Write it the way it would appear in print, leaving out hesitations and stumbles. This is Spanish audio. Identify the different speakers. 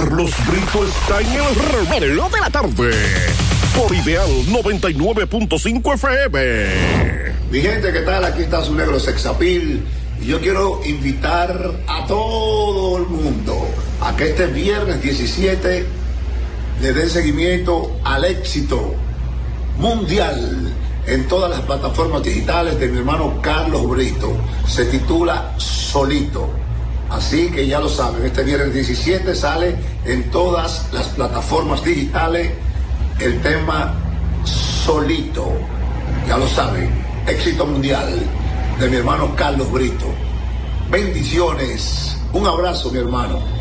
Speaker 1: Carlos Brito está en el revuelo de la tarde. Por Ideal 99.5 FM.
Speaker 2: Mi gente, ¿qué tal? Aquí está su negro Sexapil. Y yo quiero invitar a todo el mundo a que este viernes 17 le den seguimiento al éxito mundial en todas las plataformas digitales de mi hermano Carlos Brito. Se titula Solito. Así que ya lo saben, este viernes 17 sale en todas las plataformas digitales el tema Solito. Ya lo saben, éxito mundial de mi hermano Carlos Brito. Bendiciones. Un abrazo, mi hermano.